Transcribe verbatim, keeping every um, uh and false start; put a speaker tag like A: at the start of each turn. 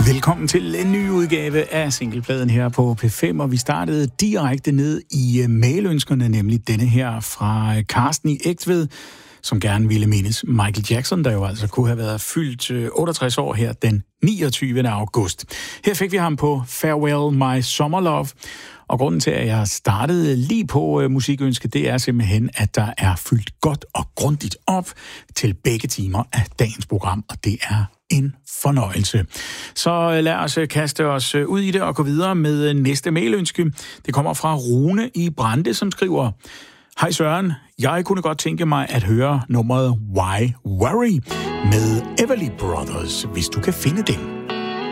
A: Velkommen til en ny udgave af singlepladen her på P fem, og vi startede direkte ned i mailønskerne, nemlig denne her fra Karsten i Egtved, som gerne ville mindes Michael Jackson, der jo altså kunne have været fyldt otteogtres år her den niogtyvende august. Her fik vi ham på Farewell My Summer Love, og grunden til, at jeg startede lige på musikønske, det er simpelthen, at der er fyldt godt og grundigt op til begge timer af dagens program, og det er en fornøjelse. Så lad os kaste os ud i det og gå videre med næste mailønske. Det kommer fra Rune i Brande, som skriver: Hej Søren, jeg kunne godt tænke mig at høre nummeret Why Worry med Everly Brothers, hvis du kan finde den.